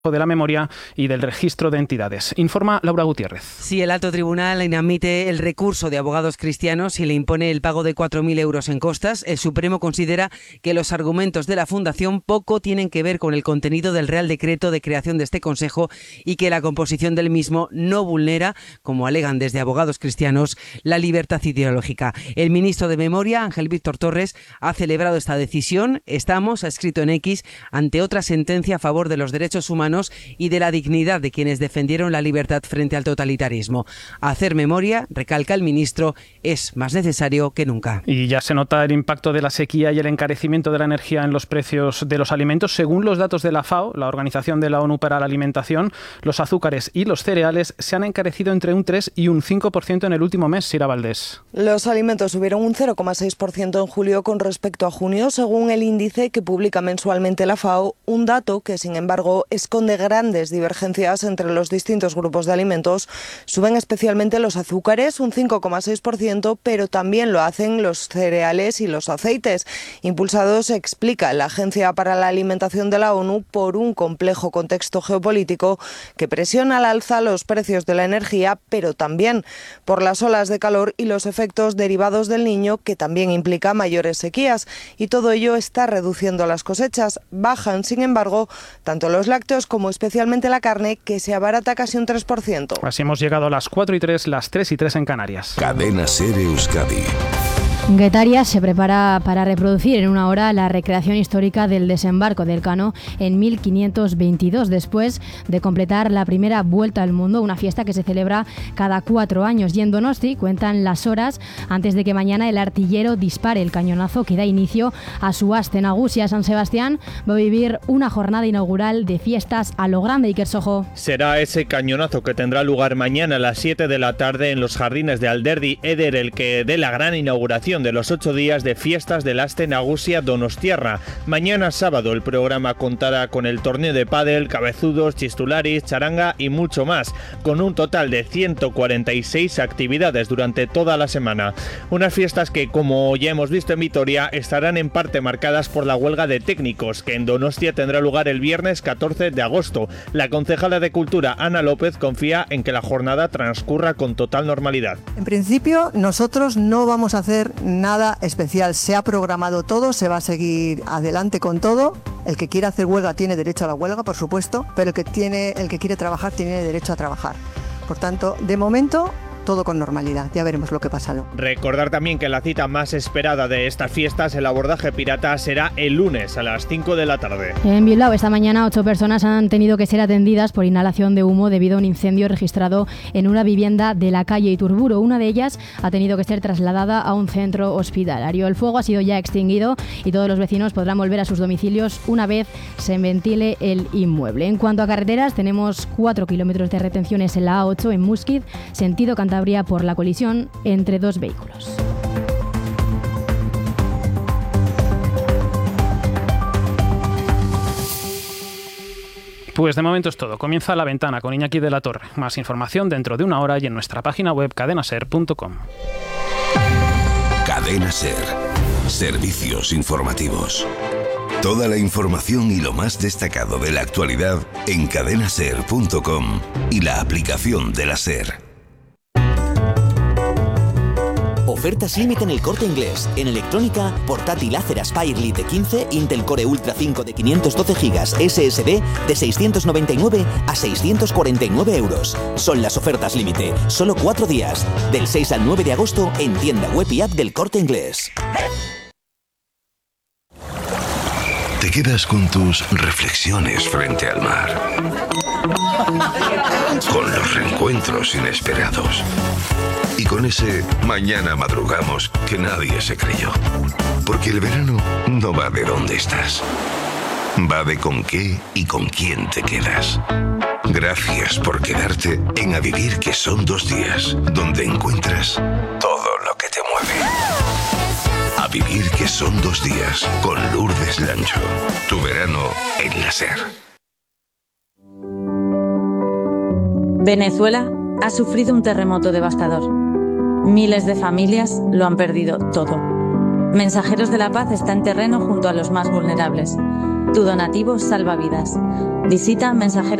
de la memoria y del registro de entidades. Informa Laura Gutiérrez. Sí, el alto tribunal inadmite el recurso de Abogados Cristianos y le impone el pago de 4.000 euros en costas. El Supremo considera que los argumentos de la Fundación poco tienen que ver con el contenido del Real Decreto de creación de este Consejo y que la composición del mismo no vulnera, como alegan desde Abogados Cristianos, la libertad ideológica. El ministro de Memoria, Ángel Víctor Torres, ha celebrado esta decisión. Estamos, ha escrito en X, ante otra sentencia a favor de los derechos humanos y de la dignidad de quienes defendieron la libertad frente al totalitarismo. Hacer memoria, recalca el ministro, es más necesario que nunca. Y ya se nota el impacto de la sequía y el encarecimiento de la energía en los precios de los alimentos. Según los datos de la FAO, la Organización de la ONU para la Alimentación, los azúcares y los cereales se han encarecido entre un 3 y un 5% en el último mes. Sira Valdés. Los alimentos subieron un 0,6% en julio con respecto a junio, según el índice que publica mensualmente la FAO, un dato que, sin embargo, esconde grandes divergencias entre los distintos grupos de alimentos. Suben especialmente los azúcares, un 5,6%, pero también lo hacen los cereales y los aceites, impulsados, explica la Agencia para la Alimentación de la ONU, por un complejo contexto geopolítico que presiona al alza los precios de la energía, pero también por las olas de calor y los efectos derivados del Niño, que también implica mayores sequías, y todo ello está reduciendo las cosechas. Bajan, sin embargo, tanto los lácteos como especialmente la carne, que se abarata casi un 3%. Así hemos llegado a las 4:03, las 3:03 en Canarias. Cadena SER Euskadi. Guetaria se prepara para reproducir en una hora la recreación histórica del desembarco del Elcano en 1522, después de completar la primera vuelta al mundo, una fiesta que se celebra cada 4 años. Y en Donosti cuentan las horas antes de que mañana el artillero dispare el cañonazo que da inicio a su aste. Nagusia San Sebastián va a vivir una jornada inaugural de fiestas a lo grande. Iker Sojo. Será ese cañonazo que tendrá lugar mañana a las 7 de la tarde en los jardines de Alderdi Eder el que dé la gran inauguración de los 8 días de fiestas del Aste Nagusia Donostiarra. Mañana sábado el programa contará con el torneo de pádel, cabezudos, chistularis, charanga y mucho más, con un total de 146 actividades durante toda la semana. Unas fiestas que, como ya hemos visto en Vitoria, estarán en parte marcadas por la huelga de técnicos, que en Donostia tendrá lugar el viernes 14 de agosto. La concejala de Cultura, Ana López, confía en que la jornada transcurra con total normalidad. En principio, nosotros no vamos a hacer nada especial, se ha programado todo, se va a seguir adelante con todo. El que quiera hacer huelga tiene derecho a la huelga, por supuesto, pero el que quiere trabajar tiene derecho a trabajar. Por tanto, de momento, todo con normalidad, ya veremos lo que pasa luego. Recordar también que la cita más esperada de estas fiestas, el abordaje pirata, será el lunes a las 5 de la tarde. En Bilbao esta mañana 8 personas han tenido que ser atendidas por inhalación de humo debido a un incendio registrado en una vivienda de la calle Iturburu. Una de ellas ha tenido que ser trasladada a un centro hospitalario. El fuego ha sido ya extinguido y todos los vecinos podrán volver a sus domicilios una vez se ventile el inmueble. En cuanto a carreteras, tenemos 4 kilómetros de retenciones en la A8 en Muskiz, sentido Cantabria, por la colisión entre dos vehículos. Pues de momento es todo. Comienza La Ventana con Iñaki de la Torre. Más información dentro de una hora y en nuestra página web cadenaser.com. Cadena SER. Servicios informativos. Toda la información y lo más destacado de la actualidad en cadenaser.com y la aplicación de la SER. Ofertas límite en El Corte Inglés. En electrónica, portátil Acer Aspire Lite 15, Intel Core Ultra 5 de 512 GB SSD de 699 a 649 euros. Son las ofertas límite. Solo 4 días. Del 6 al 9 de agosto en tienda web y app del Corte Inglés. Te quedas con tus reflexiones frente al mar. Con los reencuentros inesperados. Y con ese mañana madrugamos que nadie se creyó. Porque el verano no va de dónde estás. Va de con qué y con quién te quedas. Gracias por quedarte en A Vivir, que son 2 días, donde encuentras todo lo que te mueve. A Vivir, que son 2 días, con Lourdes Lancho. Tu verano en la SER. Venezuela ha sufrido un terremoto devastador. Miles de familias lo han perdido todo. Mensajeros de la Paz está en terreno junto a los más vulnerables. Tu donativo salva vidas. Visita mensajero